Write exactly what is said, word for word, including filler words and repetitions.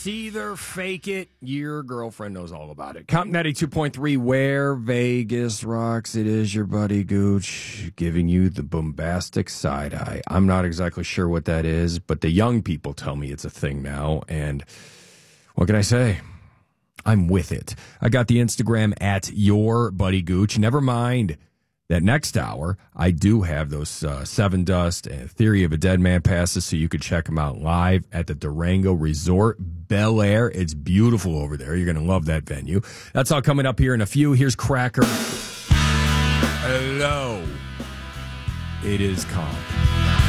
It's either fake it, your girlfriend knows all about it. Comp ninety-two point three, where Vegas rocks. It is your buddy Gooch giving you the bombastic side eye. I'm not exactly sure what that is, but the young people tell me it's a thing now. And what can I say? I'm with it. I got the Instagram at your buddy Gooch. Never mind that next hour, I do have those uh, Seven Dust and Theory of a Dead Man passes, so you could check them out live at the Durango Resort, Bel Air. It's beautiful over there. You're going to love that venue. That's all coming up here in a few. Here's Cracker. Hello. It is Comp.